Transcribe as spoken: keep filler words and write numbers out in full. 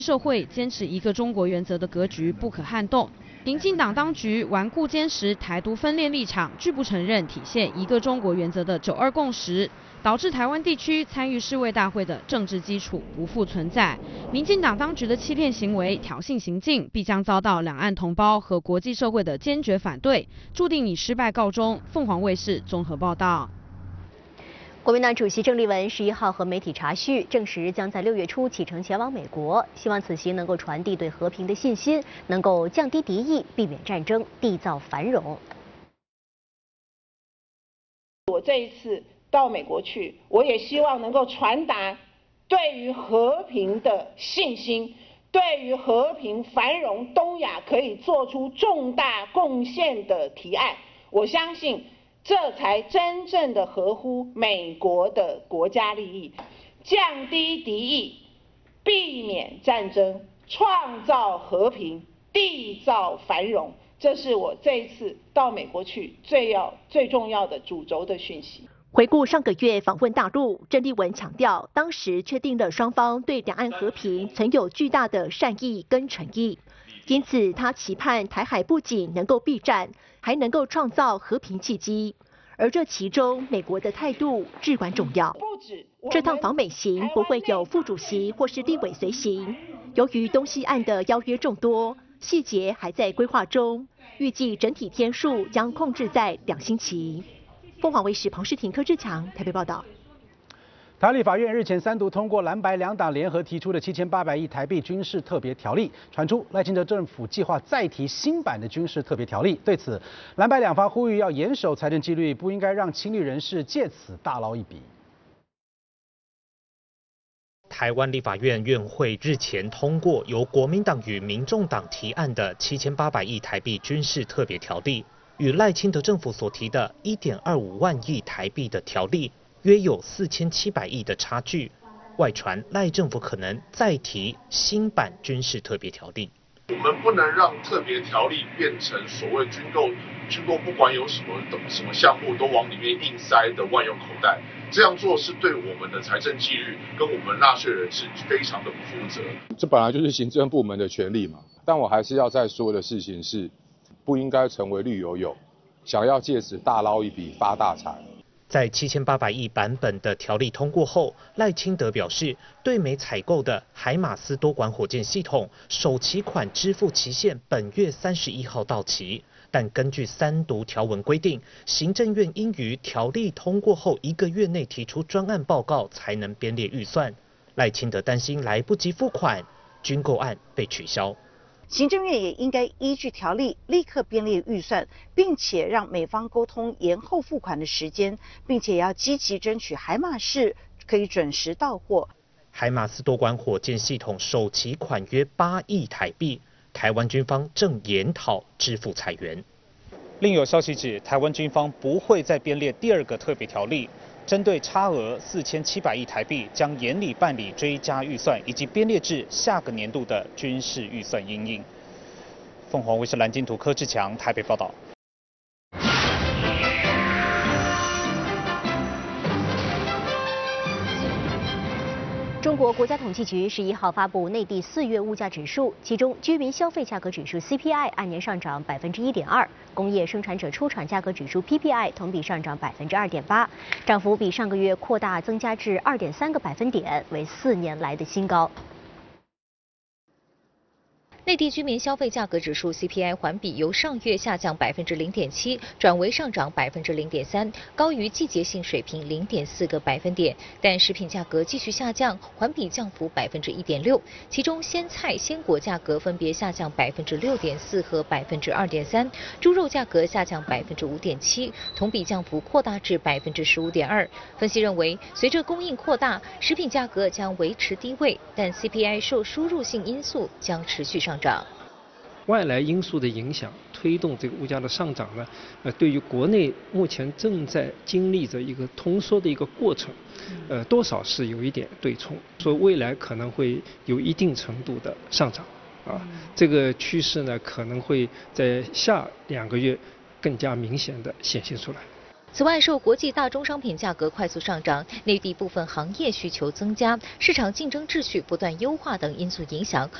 社会坚持一个中国原则的格局不可撼动。民进党当局顽固坚持台独分裂立场，拒不承认体现一个中国原则的九二共识，导致台湾地区参与世卫大会的政治基础不复存在。民进党当局的欺骗行为、挑衅行径，必将遭到两岸同胞和国际社会的坚决反对，注定以失败告终。凤凰卫视综合报道。 国民党主席郑丽文十一号和媒体查叙，证实将在六月初启程前往美国，希望此行能够传递对和平的信心，能够降低敌意，避免战争，缔造繁荣。 我这一次到美国去，我也希望能够传达对于和平的信心，对于和平繁荣东亚可以做出重大贡献的提案。我相信。这才真正的合乎美国的国家利益，降低敌意，避免战争，创造和平，缔造繁荣。这是我这一次到美国去最要最重要的主轴的讯息。 回顾上个月访问大陆，郑丽文强调，当时确定了双方对两岸和平曾有巨大的善意跟诚意。因此，他期盼台海不仅能够避战，还能够创造和平契机。而这其中，美国的态度至关重要。这趟访美行不会有副主席或是立委随行。由于东西岸的邀约众多，细节还在规划中，预计整体天数将控制在两星期。凤凰卫视彭世廷、柯志强台北报道。 台立法院日前三读通过蓝白两党联合提出的七千八百亿台币军事特别条例，传出赖清德政府计划再提新版的军事特别条例。对此，蓝白两方呼吁要严守财政纪律，不应该让亲绿人士借此大捞一笔。 台湾立法院院会日前通过由国民党与民众党提案的七千八百亿台币军事特别条例，与赖清德政府所提的一点二五万亿台币的条例。约有四千七百亿的差距，外传赖政府可能再提新版军事特别条例。 我们不能让特别条例变成所谓军购，军购不管有什么什么项目都往里面硬塞的万用口袋，这样做是对我们的财政纪律跟我们纳税人是非常的不负责。 这本来就是行政部门的权利嘛，但我还是要再说的事情是，不应该成为绿油油，想要借此大捞一笔发大财。 在七千八百亿版本的条例通过后，赖清德表示，对美采购的海马斯多管火箭系统首期款支付期限本月三十一号到期，但根据三读条文规定，行政院应于条例通过后一个月内提出专案报告，才能编列预算。赖清德担心来不及付款，军购案被取消。 行政院也应该依据条例立刻编列预算，并且让美方沟通延后付款的时间，并且要积极争取海马式可以准时到货。 海马斯多管火箭系统首期款约八亿台币，台湾军方正研讨支付采源。 另有消息指，台湾军方不会再编列第二个特别条例。针对差额四千七百亿台币，将严厉办理追加预算，以及编列至下个年度的军事预算因应。凤凰卫视蓝金图柯志强台北报道。 中国国家统计局十一号发布内地四月物价指数，其中居民消费价格指数 C P I 按年上涨百分之一点二，工业生产者出厂价格指数 P P I 同比上涨百分之二点八，涨幅比上个月扩大增加至二点三个百分点，为四年来的新高。 内地居民消费价格指数 C P I 环比由上月下降百分之零点七，转为上涨百分之零点三，高于季节性水平零点四个百分点。但食品价格继续下降，环比降幅百分之一点六，其中鲜菜、鲜果价格分别下降百分之六点四和百分之二点三，猪肉价格下降百分之五点七，同比降幅扩大至百分之十五点二。分析认为，随着供应扩大，食品价格将维持低位，但 C P I 受输入性因素将持续上涨。 外来因素的影响推动这个物价的上涨呢，呃，对于国内目前正在经历着一个通缩的一个过程，呃，多少是有一点对冲，所以未来可能会有一定程度的上涨，啊，这个趋势呢可能会在下两个月更加明显的显现出来。 此外，受国际大宗商品价格快速上涨、内地部分行业需求增加、市场竞争秩序不断优化等因素影响，